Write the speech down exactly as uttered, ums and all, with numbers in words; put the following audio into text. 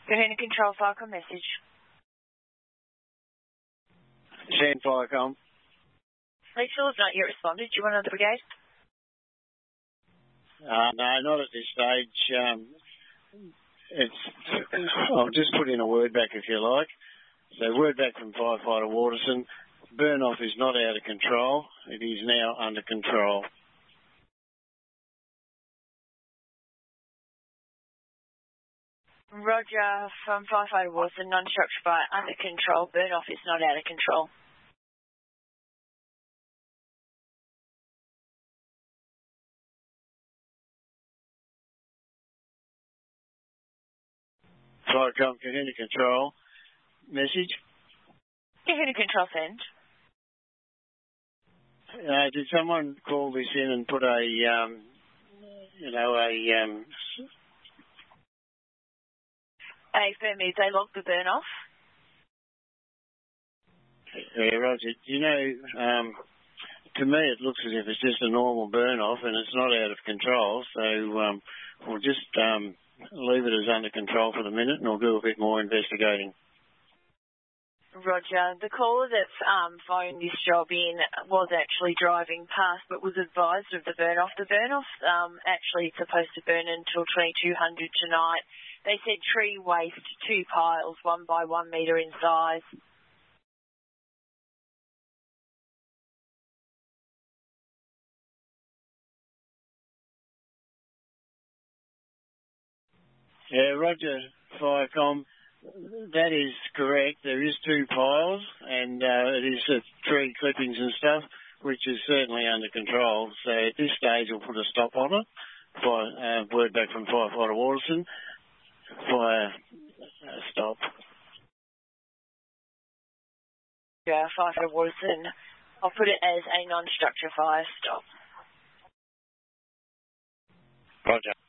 Kahuna Control, Firecom message. Shan Firecom. Lethal is not yet responded. Do you want another brigade? Uh, no, not at this stage. Um, it's. I'll just put in a word back if you like. So word back from Firefighter Waterson. Burn off is not out of control. It is now under control. Roger from Firefighter Waterson, non-structure fire under control. Burn off is not out of control. Firecom, Kahuna Control. Message? Kahuna Control, send. Uh, did someone call this in and put a, um, you know, a... Um, A firm is they logged the burn off. Yeah, Roger. You know, um, to me it looks as if it's just a normal burn off and it's not out of control. So um, we'll just um, leave it as under control for the minute and we'll do a bit more investigating. Roger. The caller that's um, phoned this job in was actually driving past but was advised of the burn off. The burn off um, actually supposed to burn until twenty-two hundred tonight. They said tree waste, two piles, one by one metre in size. Yeah, Roger, Firecom. That is correct. There is two piles and uh, it is uh, tree clippings and stuff, which is certainly under control. So at this stage we'll put a stop on it. Fire, uh, word back from Firefighter Waterson. Fire uh, stop. Yeah, Firefighter Waterson. I'll put it as a non-structure fire stop. Roger.